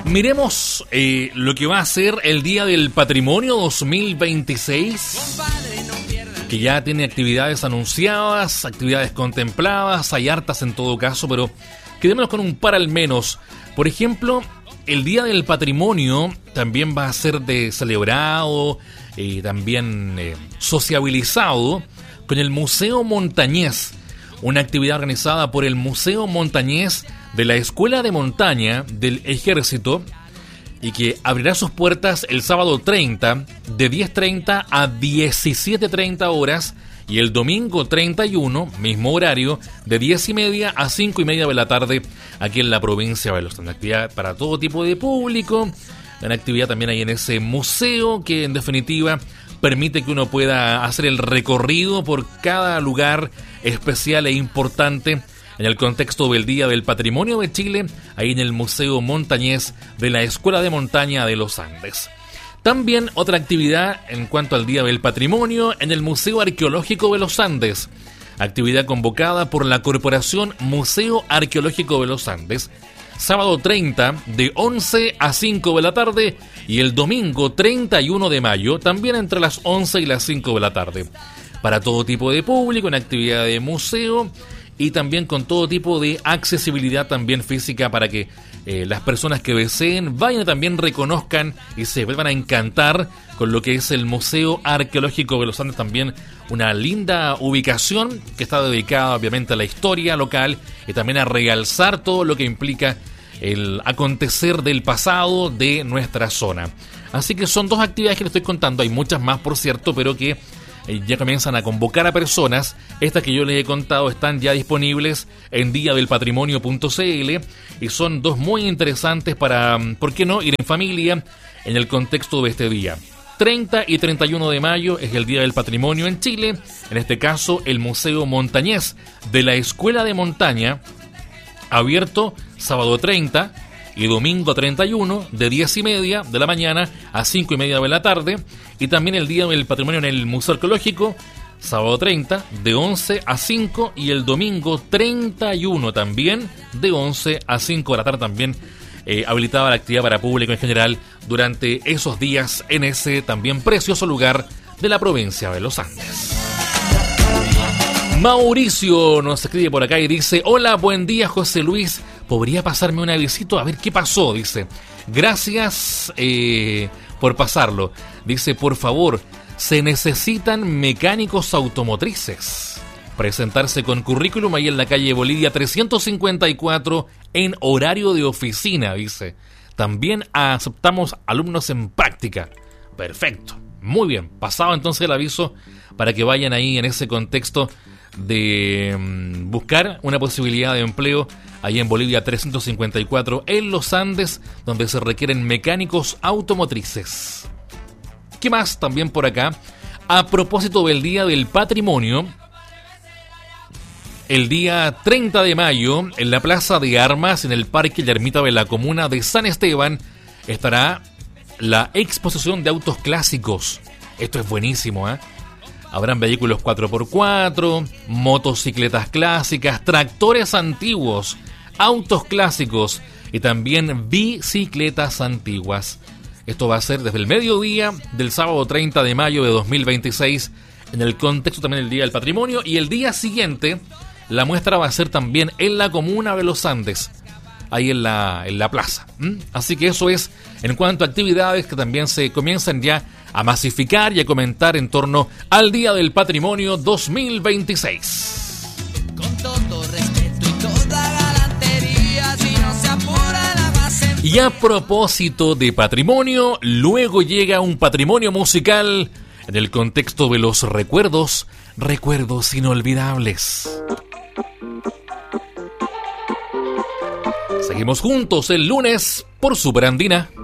Miremos lo que va a ser el Día del Patrimonio 2026, que ya tiene actividades anunciadas, actividades contempladas, hay hartas en todo caso, pero quedémonos con un par al menos. Por ejemplo, el Día del Patrimonio también va a ser celebrado, también sociabilizado con el Museo Montañés, una actividad organizada por el Museo Montañés de la Escuela de Montaña del Ejército y que abrirá sus puertas el sábado 30 de 10:30 a 17:30 horas y el domingo 31, mismo horario, de 10:30 a 5:30 de la tarde aquí en la provincia de Los Andes. Una actividad para todo tipo de público, una actividad también ahí en ese museo que en definitiva permite que uno pueda hacer el recorrido por cada lugar especial e importante en el contexto del Día del Patrimonio de Chile, ahí en el Museo Montañés de la Escuela de Montaña de los Andes. También otra actividad en cuanto al Día del Patrimonio en el Museo Arqueológico de los Andes, actividad convocada por la Corporación Museo Arqueológico de los Andes, sábado 30 de 11 a 5 de la tarde y el domingo 31 de mayo, también entre las 11 y las 5 de la tarde. Para todo tipo de público, una actividad de museo y también con todo tipo de accesibilidad también física para que las personas que deseen vayan y también reconozcan y se vuelvan a encantar con lo que es el Museo Arqueológico de los Andes, también una linda ubicación que está dedicada obviamente a la historia local y también a realzar todo lo que implica el acontecer del pasado de nuestra zona. Así que son dos actividades que les estoy contando, hay muchas más por cierto, pero que ya comienzan a convocar a personas. Estas que yo les he contado están ya disponibles en diadelpatrimonio.cl y son dos muy interesantes para, ¿por qué no?, ir en familia en el contexto de este día. 30 y 31 de mayo es el Día del Patrimonio en Chile, en este caso el Museo Montañés de la Escuela de Montaña, abierto sábado 30 y domingo 31 de 10:30 de la mañana a 5:30 de la tarde, y también el Día del Patrimonio en el Museo Arqueológico, sábado 30 de 11 a 5 y el domingo 31 también de 11 a 5 de la tarde, también habilitada la actividad para público en general durante esos días en ese también precioso lugar de la provincia de Los Andes. Mauricio nos escribe por acá y dice: hola, buen día José Luis, ¿podría pasarme una visita? A ver qué pasó, dice. Gracias por pasarlo. Dice, por favor, se necesitan mecánicos automotrices. Presentarse con currículum ahí en la calle Bolivia 354 en horario de oficina, dice. También aceptamos alumnos en práctica. Perfecto, muy bien. Pasado entonces el aviso para que vayan ahí en ese contexto de buscar una posibilidad de empleo ahí en Bolivia 354 en los Andes, donde se requieren mecánicos automotrices. ¿Qué más también por acá? A propósito del Día del Patrimonio, el día 30 de mayo en la Plaza de Armas, en el Parque La Ermita de la comuna de San Esteban, estará la exposición de autos clásicos. Esto es buenísimo, ¿eh? Habrán vehículos 4x4, motocicletas clásicas, tractores antiguos, autos clásicos y también bicicletas antiguas. Esto va a ser desde el mediodía del sábado 30 de mayo de 2026 en el contexto también del Día del Patrimonio, y el día siguiente la muestra va a ser también en la comuna de Los Andes, ahí en la plaza. Así que eso es en cuanto a actividades que también se comienzan ya a masificar y a comentar en torno al Día del Patrimonio 2026. Con todo respeto y toda galantería, si no se apura la base. Y a propósito de patrimonio, luego llega un patrimonio musical en el contexto de los recuerdos inolvidables. Seguimos juntos el lunes por Super Andina.